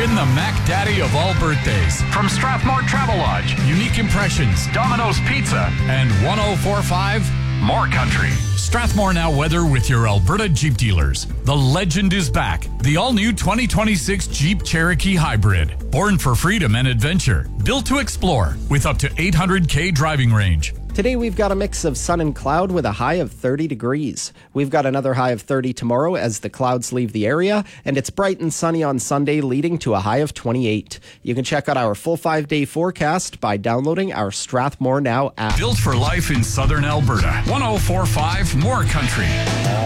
Win the Mac Daddy of all birthdays from Strathmore Travelodge, Unique Impressions, Domino's Pizza, and 1045 More Country. Strathmore Now weather with your Alberta Jeep dealers. The legend is back. The all-new 2026 Jeep Cherokee Hybrid. Born for freedom and adventure. Built to explore with up to 800K driving range. Today we've got a mix of sun and cloud with a high of 30 degrees. We've got another high of 30 tomorrow as the clouds leave the area, and it's bright and sunny on Sunday, leading to a high of 28. You can check out our full 5-day forecast by downloading our Strathmore Now app. Built for life in southern Alberta. 1045 More Country.